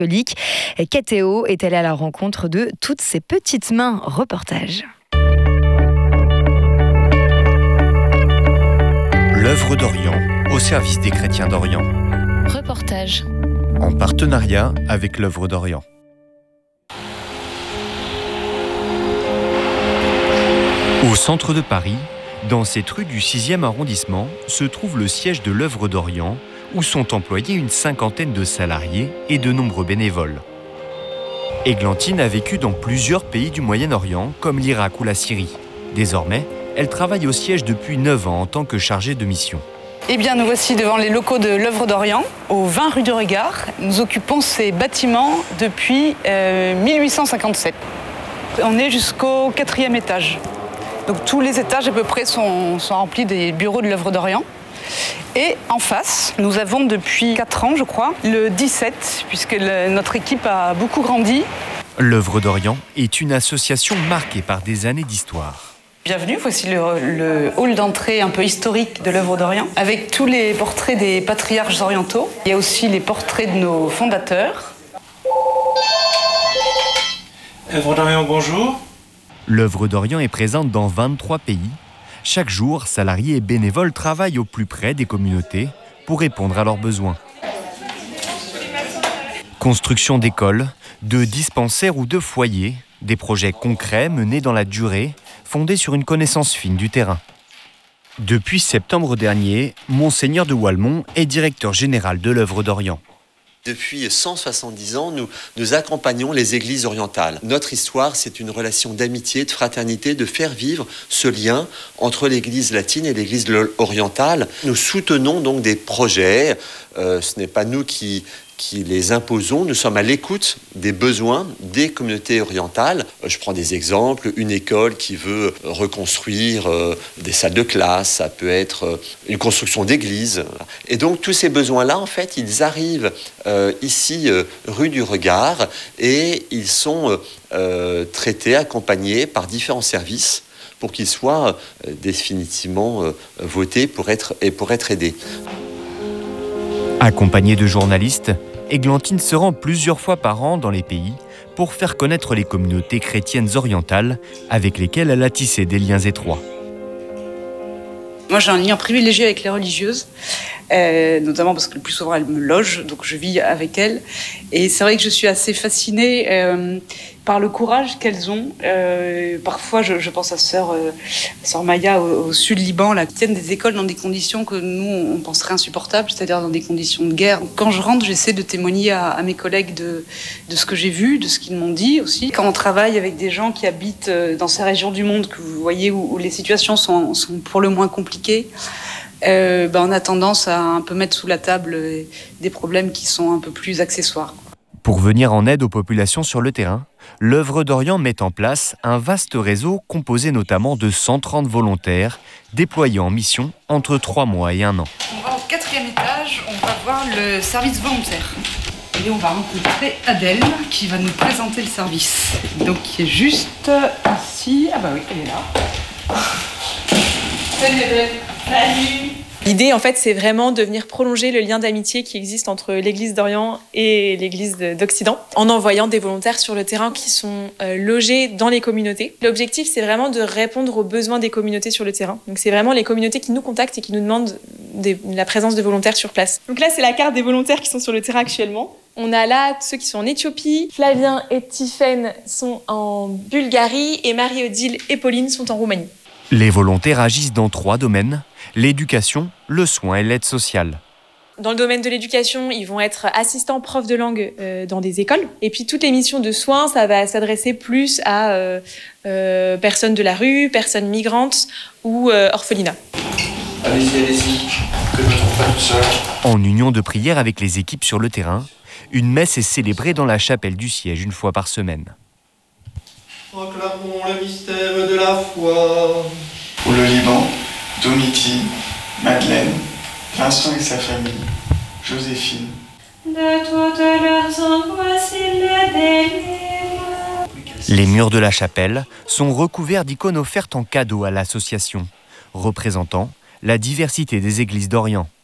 catholique. Kétéo est allé à la rencontre de toutes ces petites mains. Reportage. L'œuvre d'Orient, au service des chrétiens d'Orient. Reportage. En partenariat avec l'œuvre d'Orient. Au centre de Paris, dans cette rue du 6e arrondissement, se trouve le siège de l'œuvre d'Orient, où sont employés une cinquantaine de salariés et de nombreux bénévoles. Églantine a vécu dans plusieurs pays du Moyen-Orient, comme l'Irak ou la Syrie. Désormais, elle travaille au siège depuis 9 ans en tant que chargée de mission. Eh bien, nous voici devant les locaux de l'œuvre d'Orient, au 20 rue du Regard. Nous occupons ces bâtiments depuis 1857. On est jusqu'au 4e étage. Donc tous les étages à peu près sont remplis des bureaux de l'œuvre d'Orient. Et en face, nous avons depuis 4 ans, je crois, le 17, puisque notre équipe a beaucoup grandi. L'œuvre d'Orient est une association marquée par des années d'histoire. Bienvenue, voici le hall d'entrée un peu historique de l'œuvre d'Orient, avec tous les portraits des patriarches orientaux. Il y a aussi les portraits de nos fondateurs. Œuvre d'Orient, bonjour. L'œuvre d'Orient est présente dans 23 pays. Chaque jour, salariés et bénévoles travaillent au plus près des communautés pour répondre à leurs besoins. Construction d'écoles, de dispensaires ou de foyers, des projets concrets menés dans la durée, fondés sur une connaissance fine du terrain. Depuis septembre dernier, Monseigneur de Walmont est directeur général de l'œuvre d'Orient. Depuis 170 ans, nous accompagnons les églises orientales. Notre histoire, c'est une relation d'amitié, de fraternité, de faire vivre ce lien entre l'église latine et l'église orientale. Nous soutenons donc des projets. Ce n'est pas nous qui les imposons. Nous sommes à l'écoute des besoins des communautés orientales. Je prends des exemples. Une école qui veut reconstruire des salles de classe, ça peut être une construction d'église. Et donc tous ces besoins-là, en fait, ils arrivent ici, rue du Regard, et ils sont traités, accompagnés par différents services pour qu'ils soient définitivement votés pour être aidés. Accompagnée de journalistes, Églantine se rend plusieurs fois par an dans les pays pour faire connaître les communautés chrétiennes orientales avec lesquelles elle a tissé des liens étroits. Moi, j'ai un lien privilégié avec les religieuses, notamment parce que le plus souvent, elles me logent, donc je vis avec elles. Et c'est vrai que je suis assez fascinée par le courage qu'elles ont. Parfois, je pense à sœur Maya au sud Liban, là, qui tiennent des écoles dans des conditions que nous, on penserait insupportables, c'est-à-dire dans des conditions de guerre. Quand je rentre, j'essaie de témoigner à mes collègues de ce que j'ai vu, de ce qu'ils m'ont dit aussi. Quand on travaille avec des gens qui habitent dans ces régions du monde, que vous voyez où les situations sont pour le moins compliquées, on a tendance à un peu mettre sous la table des problèmes qui sont un peu plus accessoires. Pour venir en aide aux populations sur le terrain, l'œuvre d'Orient met en place un vaste réseau composé notamment de 130 volontaires déployés en mission entre 3 mois et 1 an. On va au 4e étage, on va voir le service volontaire. Et on va rencontrer Adèle qui va nous présenter le service. Donc qui est juste ici. Ah bah oui, elle est là. Salut Adèle. Salut. L'idée, en fait, c'est vraiment de venir prolonger le lien d'amitié qui existe entre l'Église d'Orient et l'Église d'Occident, en envoyant des volontaires sur le terrain qui sont logés dans les communautés. L'objectif, c'est vraiment de répondre aux besoins des communautés sur le terrain. Donc, c'est vraiment les communautés qui nous contactent et qui nous demandent la présence de volontaires sur place. Donc là, c'est la carte des volontaires qui sont sur le terrain actuellement. On a là ceux qui sont en Éthiopie. Flavien et Tiffaine sont en Bulgarie et Marie-Odile et Pauline sont en Roumanie. Les volontaires agissent dans 3 domaines, l'éducation, le soin et l'aide sociale. Dans le domaine de l'éducation, ils vont être assistants profs de langue dans des écoles. Et puis toutes les missions de soins, ça va s'adresser plus à personnes de la rue, personnes migrantes ou orphelinats. Allez-y, que je ne me trouve pas tout seul. En union de prière avec les équipes sur le terrain, une messe est célébrée dans la chapelle du siège une fois par semaine. Proclamons le mystère de la foi. Pour le Liban, Domiti, Madeleine, Vincent et sa famille, Joséphine. De toutes leurs angoisses, il les délivre. Les murs de la chapelle sont recouverts d'icônes offertes en cadeau à l'association, représentant la diversité des églises d'Orient.